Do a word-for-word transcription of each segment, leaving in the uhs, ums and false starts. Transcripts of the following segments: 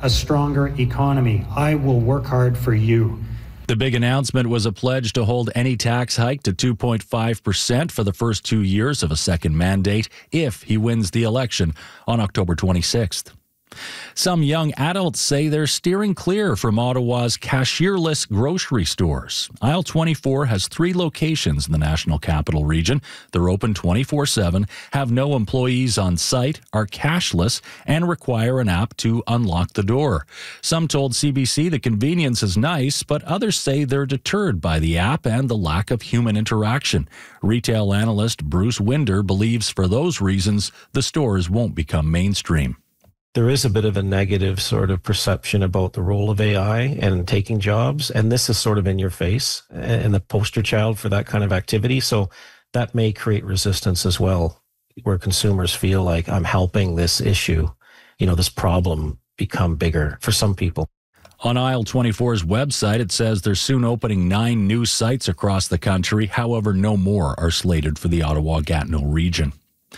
a stronger economy. I will work hard for you. The big announcement was a pledge to hold any tax hike to two point five percent for the first two years of a second mandate if he wins the election on October twenty-sixth. Some young adults say they're steering clear from Ottawa's cashierless grocery stores. Aisle twenty-four has three locations in the National Capital Region. They're open twenty-four seven, have no employees on site, are cashless, and require an app to unlock the door. Some told C B C the convenience is nice, but others say they're deterred by the app and the lack of human interaction. Retail analyst Bruce Winder believes for those reasons the stores won't become mainstream. There is a bit of a negative sort of perception about the role of A I and taking jobs, and this is sort of in your face and the poster child for that kind of activity. So that may create resistance as well, where consumers feel like I'm helping this issue, you know, this problem become bigger for some people. On Aisle twenty-four's website, it says they're soon opening nine new sites across the country. However, no more are slated for the Ottawa-Gatineau region.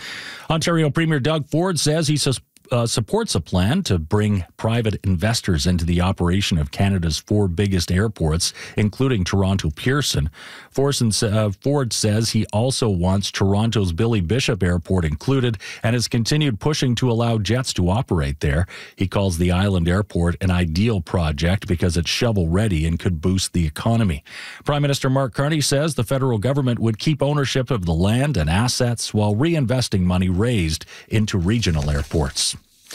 Ontario Premier Doug Ford says he sus- Uh, supports a plan to bring private investors into the operation of Canada's four biggest airports, including Toronto Pearson. Forson, uh, Ford says he also wants Toronto's Billy Bishop Airport included and has continued pushing to allow jets to operate there. He calls the island airport an ideal project because it's shovel-ready and could boost the economy. Prime Minister Mark Carney says the federal government would keep ownership of the land and assets while reinvesting money raised into regional airports.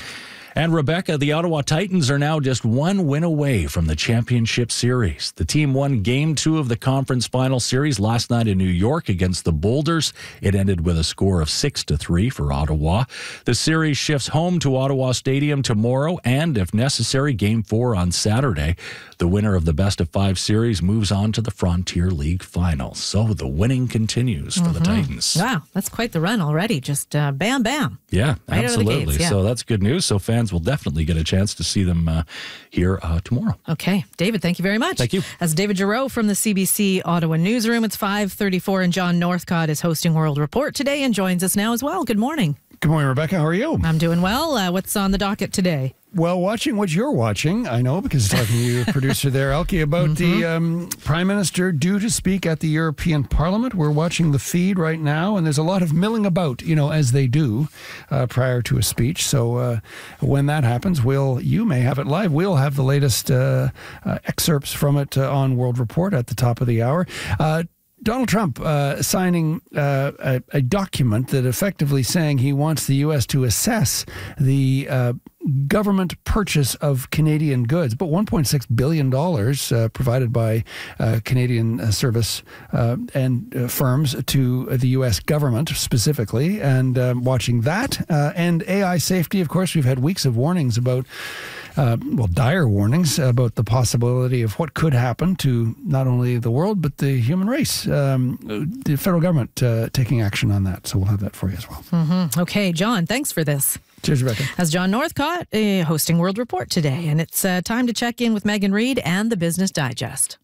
And Rebecca, the Ottawa Titans are now just one win away from the championship series. The team won game two of the conference final series last night in New York against the Boulders. It ended with a score of six to three for Ottawa. The series shifts home to Ottawa Stadium tomorrow and, if necessary, game four on Saturday. The winner of the best of five series moves on to the Frontier League final. So the winning continues for mm-hmm. the Titans. Wow, that's quite the run already. Just uh, bam, bam. Yeah, right absolutely. Gates, yeah. So that's good news. So fans will definitely get a chance to see them uh, here uh, tomorrow. Okay. David, thank you very much. Thank you. That's David Giroux from the C B C Ottawa Newsroom. It's five thirty-four and John Northcott is hosting World Report today and joins us now as well. Good morning. Good morning, Rebecca. How are you? I'm doing well. Uh, what's on the docket today? Well, watching what you're watching, I know, because talking to your producer there, Elke, about mm-hmm. the um, Prime Minister due to speak at the European Parliament. We're watching the feed right now, and there's a lot of milling about, you know, as they do uh, prior to a speech. So uh, when that happens, we'll you may have it live. We'll have the latest uh, uh, excerpts from it uh, on World Report at the top of the hour. Uh, Donald Trump uh, signing uh, a, a document that effectively saying he wants the U S to assess the uh, government purchase of Canadian goods, but one point six billion dollars uh, provided by uh, Canadian uh, service uh, and uh, firms to the U S government specifically, and um, watching that uh, and A I safety. Of course, we've had weeks of warnings about Uh, well, dire warnings about the possibility of what could happen to not only the world, but the human race. Um, the federal government uh, taking action on that. So we'll have that for you as well. Mm-hmm. Okay, John, thanks for this. Cheers, Rebecca. As John Northcott uh, hosting World Report today. And it's uh, time to check in with Megan Reid and the Business Digest.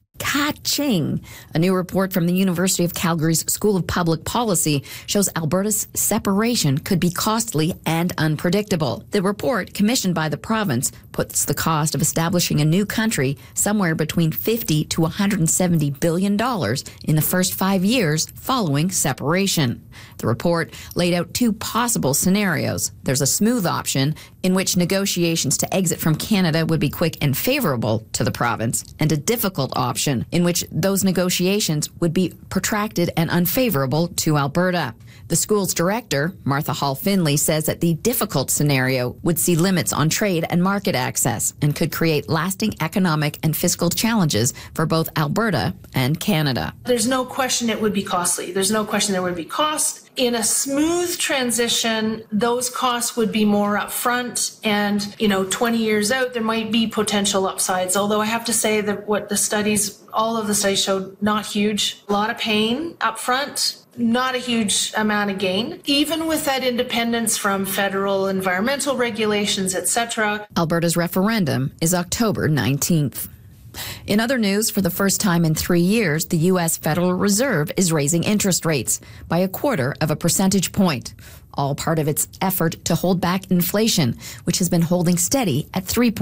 Ka-ching! A new report from the University of Calgary's School of Public Policy shows Alberta's separation could be costly and unpredictable. The report, commissioned by the province, puts the cost of establishing a new country somewhere between fifty to one hundred seventy billion dollars in the first five years following separation. The report laid out two possible scenarios. There's a smooth option in which negotiations to exit from Canada would be quick and favorable to the province, and a difficult option in which those negotiations would be protracted and unfavorable to Alberta. The school's director, Martha Hall-Finley, says that the difficult scenario would see limits on trade and market access and could create lasting economic and fiscal challenges for both Alberta and Canada. There's no question it would be costly. There's no question there would be cost. In a smooth transition, those costs would be more upfront, and, you know, twenty years out, there might be potential upsides. Although I have to say that what the studies, all of the studies showed, not huge. A lot of pain upfront. Not a huge amount of gain, even with that independence from federal environmental regulations, et cetera. Alberta's referendum is October nineteenth. In other news, for the first time in three years, the U S Federal Reserve is raising interest rates by a quarter of a percentage point, all part of its effort to hold back inflation, which has been holding steady at three point